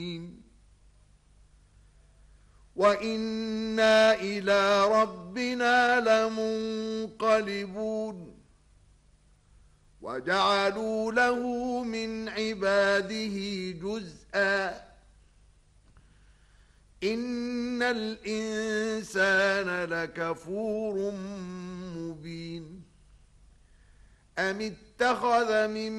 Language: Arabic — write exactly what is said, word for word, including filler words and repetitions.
وإنا إلى ربنا لمنقلبون وجعلوا له من عباده جزءا إن الإنسان لكفور مبين أم اتخذ من